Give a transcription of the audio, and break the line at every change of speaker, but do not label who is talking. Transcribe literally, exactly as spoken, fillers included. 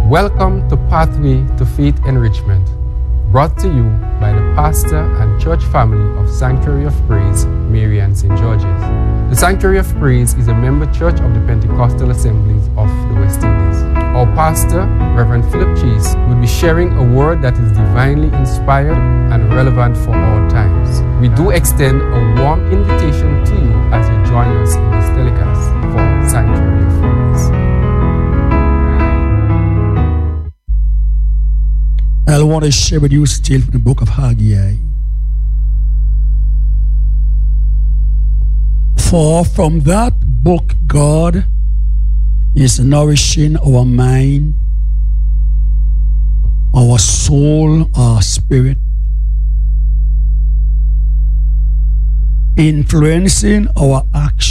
Welcome to Pathway to Faith Enrichment, brought to you by the pastor and church family of Sanctuary of Praise, Marian Saint George's. The Sanctuary of Praise is a member church of the Pentecostal Assemblies of the West Indies. Our pastor, Reverend Philip Chase, will be sharing a word that is divinely inspired and relevant for all times. We do extend a warm invitation to you as you join us in this telecast for Sanctuary of Praise.
I want to share with you still from the book of Haggai. For from that book God is nourishing our mind, our soul, our spirit, influencing our actions.